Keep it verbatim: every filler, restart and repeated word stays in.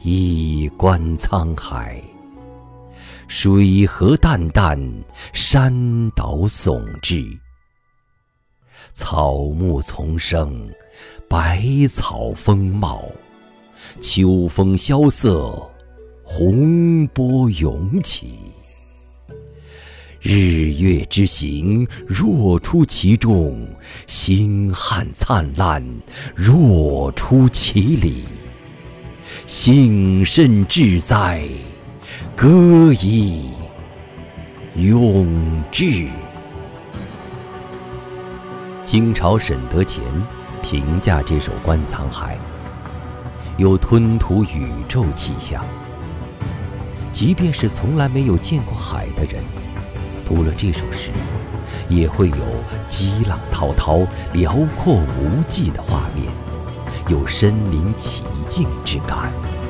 一观沧海，水何澹澹，山岛竦峙。草木丛生，百草丰茂，秋风萧瑟，洪波涌起。日月之行，若出其中；星汉灿烂，若出其里。幸甚至哉，歌以咏志。清朝沈德潜评价这首《观沧海》，有吞吐宇宙气象。即便是从来没有见过海的人，读了这首诗，也会有激浪滔滔、辽阔无际的画面，有身临其境之感。